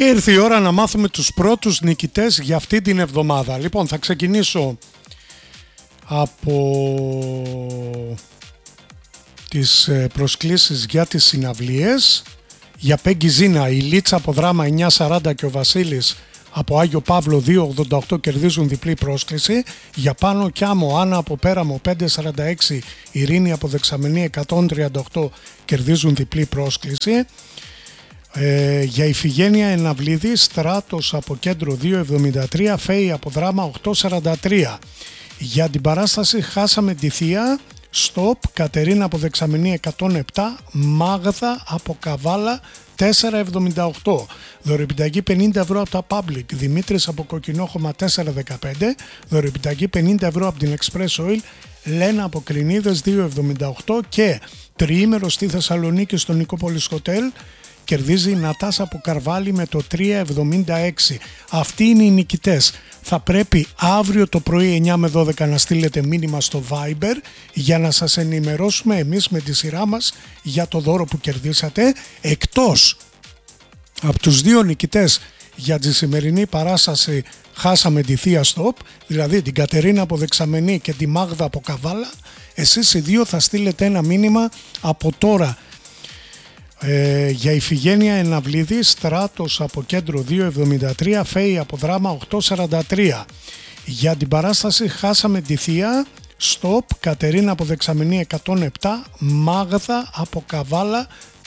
Και ήρθε η ώρα να μάθουμε τους πρώτους νικητές για αυτή την εβδομάδα. Λοιπόν, θα ξεκινήσω από τις προσκλήσεις για τις συναυλίες. Για Πέγγι Ζίνα, η Λίτσα από Δράμα 940 και ο Βασίλης από Άγιο Παύλο 288 κερδίζουν διπλή πρόσκληση. Για Πάνο Κιάμο, Άννα από Πέραμο 546, Ειρήνη από Δεξαμενή 138 κερδίζουν διπλή πρόσκληση. Για Ιφηγένεια Εναυλίδη, Στράτος από Κέντρο 273, Φέη από Δράμα 843. Για την παράσταση Χάσαμε τη Θεία, Στοπ, Κατερίνα από Δεξαμενή 107, Μάγδα από Καβάλα 478. Δωρεπιταγή 50 ευρώ από τα Public, Δημήτρης από Κοκκινόχωμα 415. Δωρεπιταγή 50 ευρώ από την Express Oil, Λένα από Κρινίδες 278. Και τριήμερο στη Θεσσαλονίκη στο Νικόπολης Hotel κερδίζει η Νατάσα από Καρβάλη με το 376. Αυτοί είναι οι νικητές. Θα πρέπει αύριο το πρωί 9 με 12 να στείλετε μήνυμα στο Viber για να σας ενημερώσουμε εμείς με τη σειρά μας για το δώρο που κερδίσατε. Εκτός από τους δύο νικητές για τη σημερινή παράσταση Χάσαμε τη Θεία Στοπ, δηλαδή την Κατερίνα από Δεξαμενή και τη Μάγδα από Καβάλα, εσείς οι δύο θα στείλετε ένα μήνυμα από τώρα. Για Ιφηγένεια Εναυλίδη, Στράτος από Κέντρο 273, Φέη από Δράμα 843. Για την παράσταση Χάσαμε τη Θεία, Στοπ, Κατερίνα από Δεξαμενή 107, Μάγδα από Καβάλα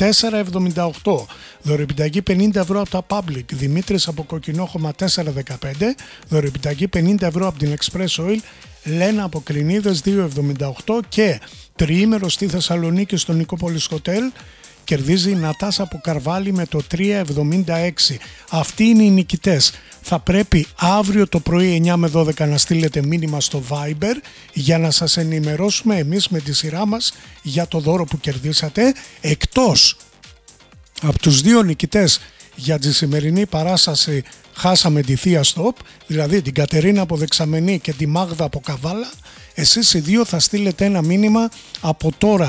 478. Δωρεπιταγή 50 ευρώ από τα Public, Δημήτρης από Κοκκινόχωμα 415. Δωρεπιταγή 50 ευρώ από την Express Oil, Λένα από Κρινίδες 278. Και τριήμερο στη Θεσσαλονίκη στο Νικόπολης Hotel κερδίζει η Νατάσα από Καρβάλη με το 376. Αυτοί είναι οι νικητές. Θα πρέπει αύριο το πρωί 9 με 12 να στείλετε μήνυμα στο Viber για να σας ενημερώσουμε εμείς με τη σειρά μας για το δώρο που κερδίσατε. Εκτός από τους δύο νικητές για τη σημερινή παράσταση Χάσαμε τη Θεία Στοπ, δηλαδή την Κατερίνα από Δεξαμενή και τη Μάγδα από Καβάλα, εσείς οι δύο θα στείλετε ένα μήνυμα από τώρα